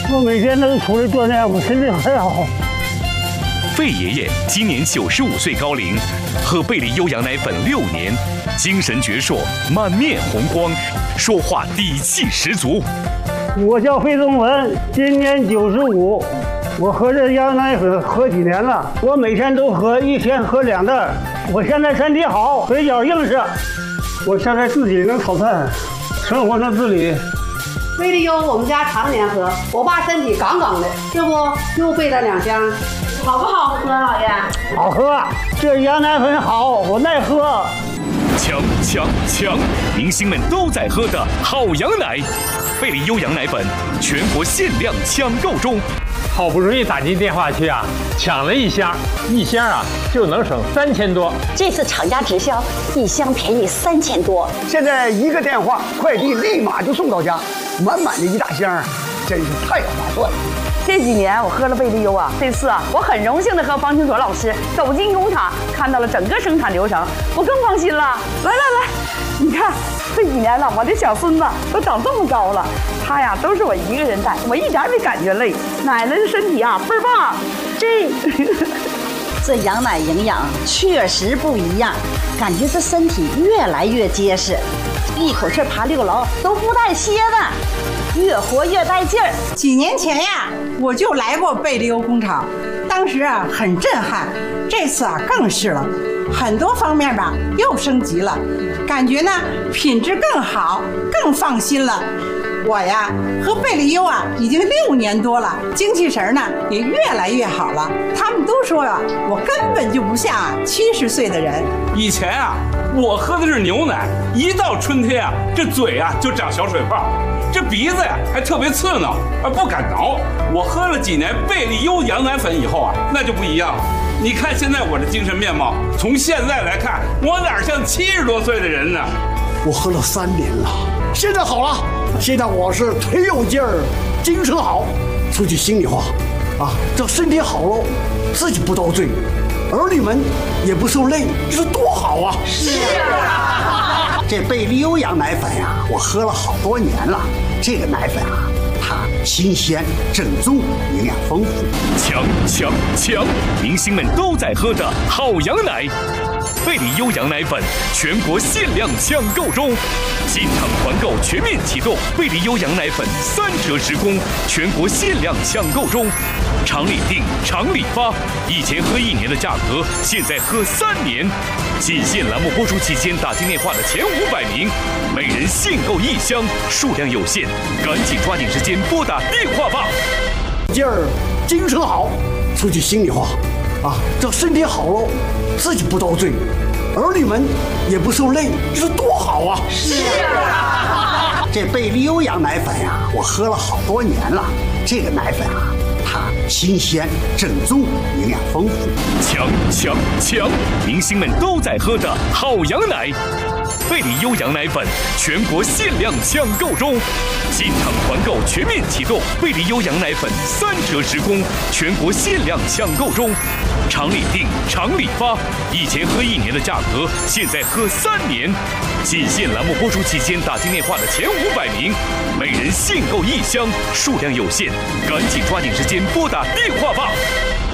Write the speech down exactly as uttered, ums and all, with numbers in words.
我每天都出来锻炼，我身体很好。 费爷爷今年九十五岁高龄，喝贝利优羊奶粉六年，精神矍铄，满面红光，说话底气十足。 我叫费宗文，今年九十五。我喝这羊奶粉喝几年了，我每天都喝，一天喝两袋。我现在身体好，腿脚硬实，我现在自己能炒菜，生活能自理。 贝利优我们家常年喝，我爸身体杠杠的，这不又备了两箱，好不好喝，老爷？ 好喝，这羊奶粉好，我耐喝。 强强强！明星们都在喝的好羊奶，贝利优羊奶粉全国限量抢购中。 好不容易打进电话去啊，抢了一箱，一箱啊就能省三千多。 这次厂家直销，一箱便宜三千多。 现在一个电话，快递立马就送到家，满满的一大箱，真是太划算了。 这几年我喝了贝利优啊，这次啊我很荣幸的和方清卓老师走进工厂，看到了整个生产流程，我更放心了。来来来，你看这几年了，我的小孙子都长这么高了，他呀都是我一个人带，我一点没感觉累。奶奶的身体啊倍儿棒，这这羊奶营养确实不一样，感觉这身体越来越结实，一口气爬六楼都不带歇的，越活越带劲儿。 几年前呀，我就来过贝利优工厂，当时啊很震撼，这次啊更是了，很多方面吧又升级了，感觉呢品质更好，更放心了。我呀喝贝利优啊已经六年多了，精气神呢也越来越好了。他们都说啊，我根本就不像啊七十岁的人。 以前啊，我喝的是牛奶，一到春天啊，这嘴啊就长小水泡，这鼻子呀还特别刺挠，啊不敢挠。我喝了几年贝利优羊奶粉以后啊，那就不一样了。你看现在我的精神面貌，从现在来看，我哪像七十多岁的人呢？ 我喝了三年了，现在好了。现在我是腿有劲儿，精神好。说句心里话，啊，这身体好了，自己不遭罪，儿女们也不受累，这是多好啊！ 是啊， 这贝利优羊奶粉呀、啊，我喝了好多年了。这个奶粉啊，它新鲜、正宗，营养丰富。 强强强！明星们都在喝的好羊奶。贝利优羊奶粉全国限量抢购中，进场团购全面启动，贝利优羊奶粉三折直供，全国限量抢购中，厂里订，厂里发，以前喝一年的价格，现在喝三年。仅限栏目播出期间打进电话的前五百名，每人限购一箱，数量有限，赶紧抓紧时间拨打电话吧。 劲儿，精神好。说句心里话，啊，这身体好了，自己不遭罪，儿女们也不受累，这是多好啊！ 是啊， 这贝利优羊奶粉呀、啊，我喝了好多年了。这个奶粉啊，它新鲜、正宗，营养丰富。 强强强！明星们都在喝的好羊奶。贝利优羊奶粉全国限量抢购中，进场团购全面启动，贝利优羊奶粉三折直供，全国限量抢购中，厂里订，厂里发，以前喝一年的价格，现在喝三年。仅限栏目播出期间打进电话的前五百名，每人限购一箱，数量有限，赶紧抓紧时间拨打电话吧。